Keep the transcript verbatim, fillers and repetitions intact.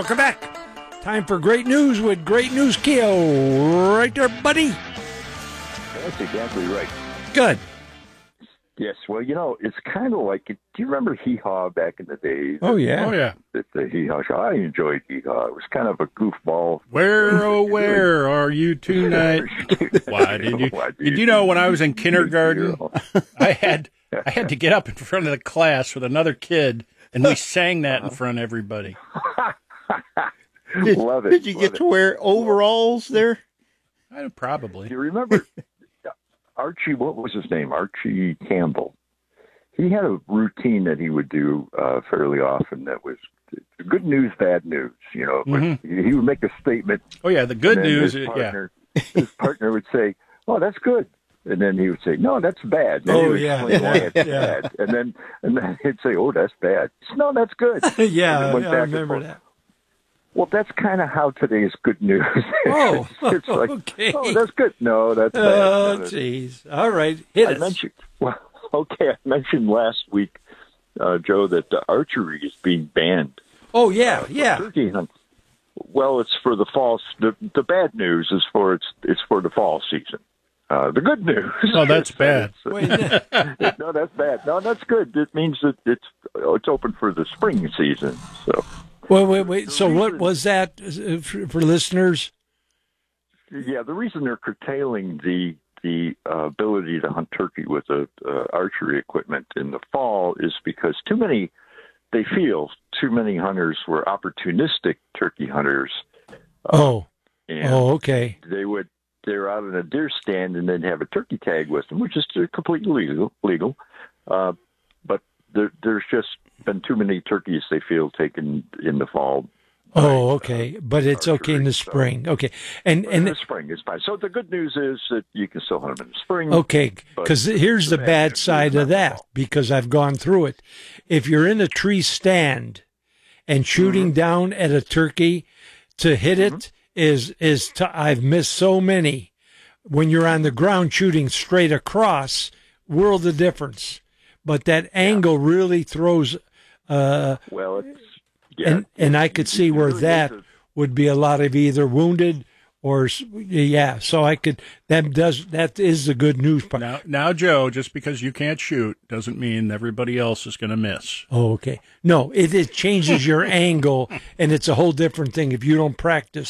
welcome back. Time for great news with Great News Keo. Right there, buddy. That's exactly right. Good. Yes, well, you know, it's kind of like, do you remember Hee Haw back in the days? Oh, yeah. Oh, yeah. The, the Hee Haw show. I enjoyed Hee Haw. It was kind of a goofball. Where, oh, where are you tonight? Why did you? Why do Did you know when I was in kindergarten, you I had I had to get up in front of the class with another kid, and we sang that in front of everybody. Did, Love it. did you love get it. to wear overalls there? I probably. Do you remember Archie, what was his name? Archie Campbell. He had a routine that he would do uh, fairly often that was good news, bad news. You know, Mm-hmm. he would make a statement. Oh yeah, the good and then news. His is- partner, his partner would say, "Oh, that's good," and then he would say, "No, that's bad." And then Oh, he would yeah. explain why it's Yeah. bad, and then and then he'd say, "Oh, that's bad." No, that's good. yeah, And it went I back and remember forth. that. Well, that's kind of how today's good news is. Oh, it's like, okay. oh, that's good. No, that's bad. Oh, No, that's- jeez. All right. Hit I us. mentioned, well, okay, I mentioned last week, uh, Joe, that the archery is being banned. Oh, yeah, for yeah. turkey hunt. Well, it's for the fall. The, the bad news is for it's it's for the fall season. Uh, the good news. Oh, that's is that bad. it's, uh, Wait, that- no, that's bad. No, that's good. It means that it's it's open for the spring season. So. wait, wait, wait. So what was that uh, for, for listeners? Yeah, the reason they're curtailing the the uh, ability to hunt turkey with a uh, archery equipment in the fall is because too many, they feel too many hunters were opportunistic turkey hunters. Oh, And oh, okay. they would they're out in a deer stand and they'd have a turkey tag with them, which is completely legal. Legal, uh, but there, there's just been too many turkeys they feel taken in the fall. Oh, okay. But it's okay in the archery, so- spring. Okay. And, In the and, spring is fine. So the good news is that you can still hunt them in the spring. okay. but Because here's the bad bad news side is of not that, fall. because I've gone through it. If you're in a tree stand and shooting Mm-hmm. down at a turkey, to hit it is, is, t- I've missed so many. When you're on the ground shooting straight across, world of difference. But that angle really throws, uh, Well, it's yeah, and and I could see where really that is a- would be a lot of either wounded or s- yeah. So I could that does that is the good news part. Now, now, Joe, just because you can't shoot doesn't mean everybody else is going to miss. Oh, okay. No, it, it changes your angle, and it's a whole different thing if you don't practice.